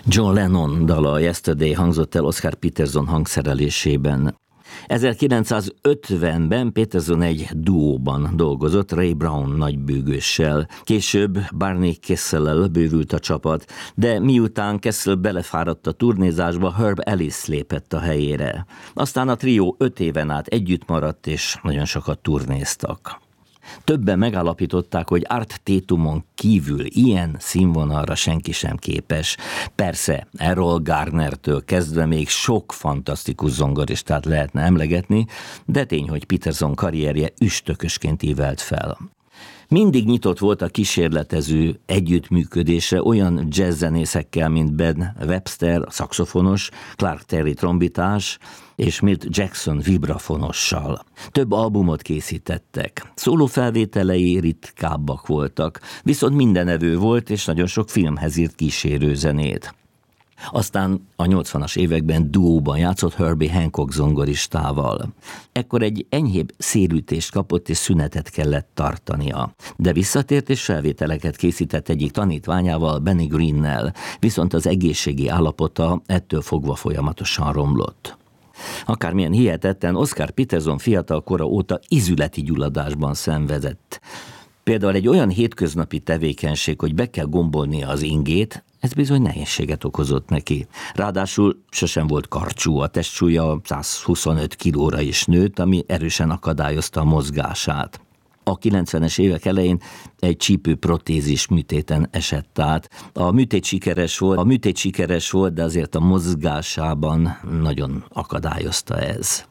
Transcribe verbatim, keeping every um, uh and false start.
John Lennon dala, a Yesterday hangzott el Oscar Peterson hangszerelésében. ezerkilencszázötvenben Peterson egy duóban dolgozott Ray Brown nagybőgőssel. Később Barney Kessellel bővült a csapat, de miután Kessel belefáradt a turnézásba, Herb Ellis lépett a helyére. Aztán a trió öt éven át együtt maradt, és nagyon sokat turnéztak. Többen megállapították, hogy Art Tatumon kívül ilyen színvonalra senki sem képes. Persze, Errol Garnertől kezdve még sok fantasztikus zongoristát lehetne emlegetni, de tény, hogy Peterson karrierje üstökösként ívelt fel. Mindig nyitott volt a kísérletező együttműködésre olyan jazzzenészekkel, mint Ben Webster, szaxofonos, Clark Terry trombitás és Milt Jackson vibrafonossal. Több albumot készítettek. Szólófelvételei ritkábbak voltak, viszont mindenevő volt, és nagyon sok filmhez írt kísérőzenét. Aztán a nyolcvanas években duóban játszott Herbie Hancock zongoristával. Ekkor egy enyhébb szérültést kapott, és szünetet kellett tartania. De visszatért és felvételeket készített egyik tanítványával, Benny Greennel, viszont az egészségi állapota ettől fogva folyamatosan romlott. Akármilyen hihetetten, Oscar Peterson fiatal kora óta izületi gyulladásban szenvedett. Például egy olyan hétköznapi tevékenység, hogy be kell gombolnia az ingét, ez bizony nehézséget okozott neki. Ráadásul sosem volt karcsú, a testsúlya száz huszonöt kilóra is nőtt, ami erősen akadályozta a mozgását. A kilencvenes évek elején egy csípőprotézis műtéten esett át. A műtét sikeres volt, a műtét sikeres volt, de azért a mozgásában nagyon akadályozta ez.